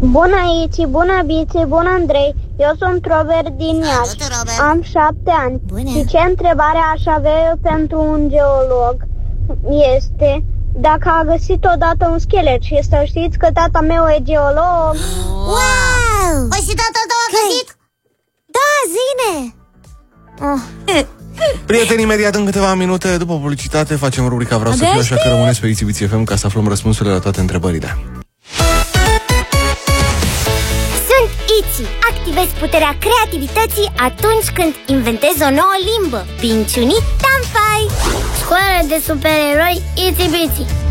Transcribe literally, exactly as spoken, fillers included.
Bună, Iți, bună, Biți, bună, Andrei. Eu sunt Robert din Iași. Am șapte ani. Bună. Și ce întrebare aș avea eu pentru un geolog este dacă a găsit odată un schelet. Și să știți că tata meu e geolog. Wow! Păi și tata tău a găsit? Da, zine! Oh. Prieteni, imediat în câteva minute după publicitate facem rubrica Vreau să Abia fiu, așa că aștept. rămâneți pe Iți Biți F M ca să aflăm răspunsurile la toate întrebările. Sunt Iți. Activez puterea creativității atunci când inventez o nouă limbă. Pinciunii Tamfai. Școala de supereroi Itsy Bitsy.